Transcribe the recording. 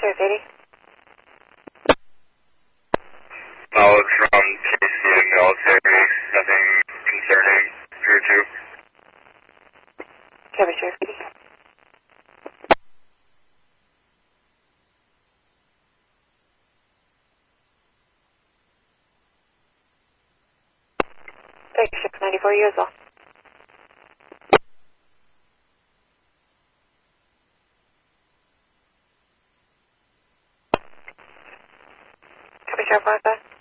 Sheriff 80. Knowledge from KCA military, nothing concerning. 02. Copy, Sheriff 80. Thanks, Sheriff 94, you as well. Copy, Sheriff 55.